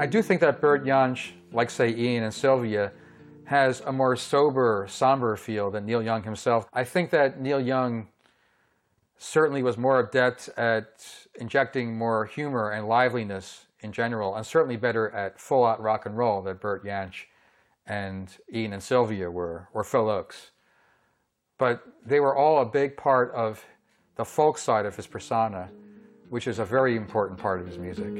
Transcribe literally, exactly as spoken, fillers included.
I do think that Bert Jansch, like say Ian and Sylvia, has a more sober, somber feel than Neil Young himself. I think that Neil Young certainly was more adept at injecting more humor and liveliness in general, and certainly better at full-out rock and roll than Bert Jansch and Ian and Sylvia were, or Phil Ochs. But they were all a big part of the folk side of his persona, which is a very important part of his music.